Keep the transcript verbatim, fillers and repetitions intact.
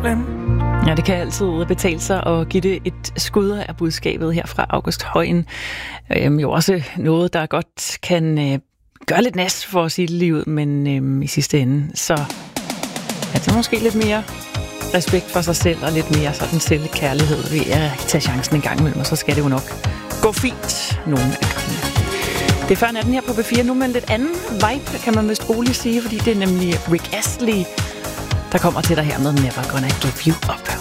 slem. Ja, det kan altid betale sig at give det et skud af budskabet her fra August Højen. Øhm, jo også noget, der godt kan øh, gøre lidt næst for at sige det lige ud, men øh, i sidste ende, så er det måske lidt mere respekt for sig selv og lidt mere sådan selvkærlighed ved at tage chancen en gang imellem, og så skal det jo nok gå fint nogle af gangene. Det er før natten her på B fire nu med en lidt anden vibe, kan man vist roligt sige, fordi det er nemlig Rick Astley, der kommer til dig her med Never Gonna Give You Up.